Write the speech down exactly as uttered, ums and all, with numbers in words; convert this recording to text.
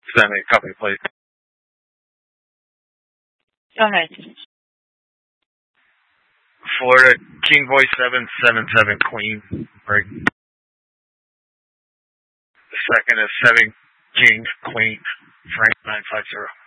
Send me a copy, please. Go ahead. Florida, King Boy seven seven seven Queen. Break. The second is seven King Queen. Frank nine five zero.